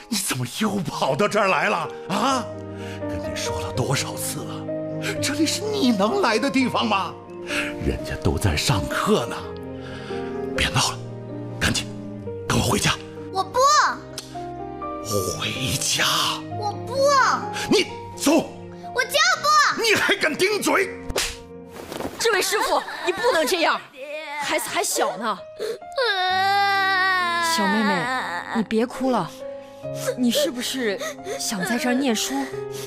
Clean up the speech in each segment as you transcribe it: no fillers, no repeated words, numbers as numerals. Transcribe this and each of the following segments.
你怎么又跑到这儿来了啊？跟你说了多少次了，这里是你能来的地方吗？人家都在上课呢。别闹了，赶紧跟我回家。 我不回家。 我不， 你走。 我就不。 你还敢顶嘴？ 这位师傅，你不能这样，孩子还小呢。小妹妹，你别哭了，你是不是想在这儿念书？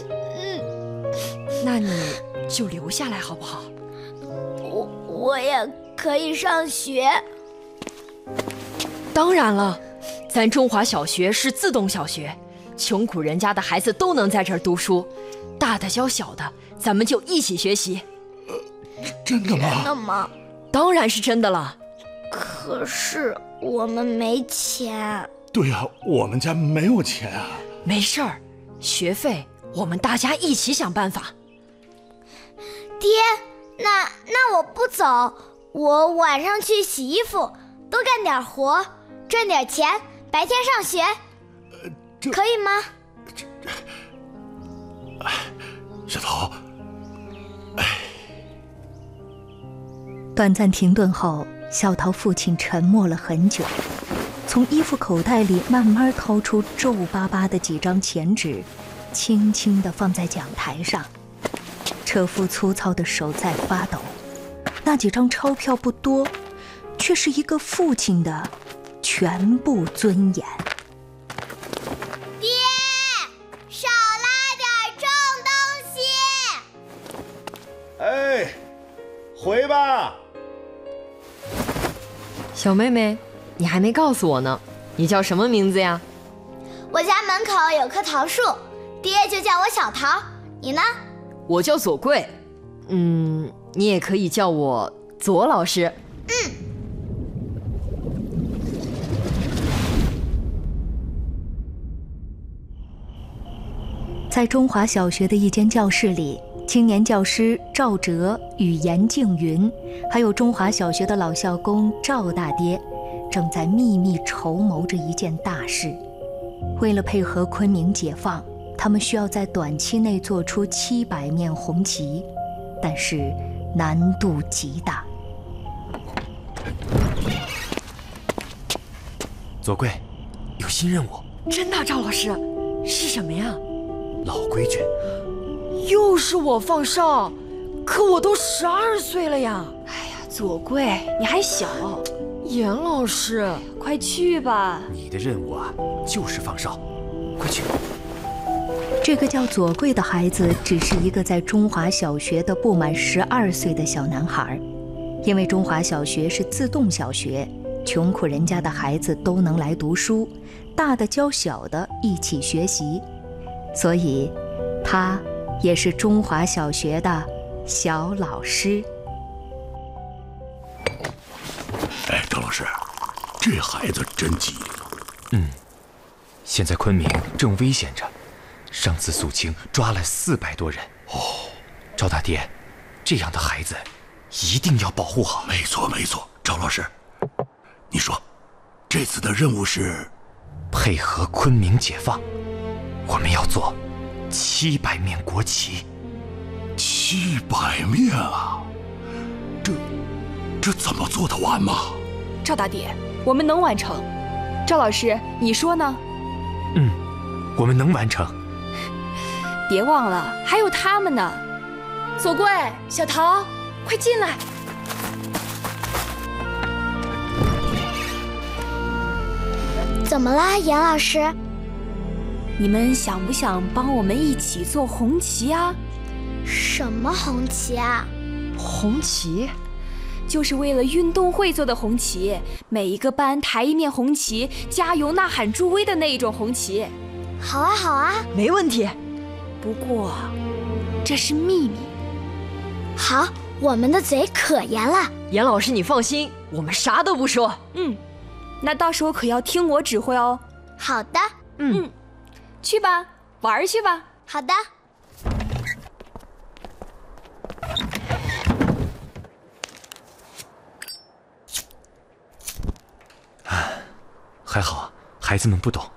那你就留下来好不好？ 我也可以上学。 当然了，咱中华小学是自动小学，穷苦人家的孩子都能在这儿读书，大的教小的，咱们就一起学习。 真的吗？ 真的吗？ 当然是真的了。 可是我们没钱。 对呀，我们家没有钱啊。 没事儿，学费我们大家一起想办法。 爹，那我不走，我晚上去洗衣服，多干点活，赚点钱，白天上学，可以吗？ 小桃， 短暂停顿后，小桃父亲沉默了很久，从衣服口袋里慢慢掏出皱巴巴的几张钱纸，轻轻地放在讲台上。车夫粗糙的手在发抖，那几张钞票不多，却是一个父亲的全部尊严。 爹，少拉点重东西。 哎，回吧。 小妹妹，你还没告诉我呢，你叫什么名字呀？ 我家门口有棵桃树，爹就叫我小桃。你呢？ 我叫左贵，你也可以叫我左老师。 在中华小学的一间教室里，青年教师赵哲与严静云，还有中华小学的老校工赵大爹，正在秘密筹谋着一件大事。为了配合昆明解放，他们需要在短期内做出700面红旗，但是难度极大。 左贵，有新任务。 真的，赵老师，是什么呀？ 老规矩。 又是我放哨，可我都12岁了呀。 哎呀，左贵，你还小。 严老师， 快去吧。 你的任务啊，就是放哨，快去。 这个叫左贵的孩子只是一个在中华小学的不满12岁的小男孩。因为中华小学是自动小学，穷苦人家的孩子都能来读书，大的教小的一起学习，所以他也是中华小学的小老师。 哎，张老师，这孩子真机灵。 现在昆明正危险着，上次肃清抓了400多人。赵大爹，这样的孩子一定要保护好。 没错没错，赵老师，你说这次的任务是配合昆明解放，我们要做700面国旗。 700面啊，这怎么做得完吗？ 赵大爹，我们能完成。赵老师，你说呢？ 我们能完成。 别忘了，还有他们呢。左贵，小桃，快进来。 怎么了，严老师？ 你们想不想帮我们一起做红旗啊？ 什么红旗啊？ 红旗？ 就是为了运动会做的红旗，每一个班抬一面红旗，加油呐喊助威的那一种红旗。 好啊好啊， 没问题。 不过这是秘密。 好，我们的嘴可严了。 严老师，你放心，我们啥都不说。 那到时候可要听我指挥哦。 好的。 去吧，玩去吧。 好的。 还好，孩子们不懂。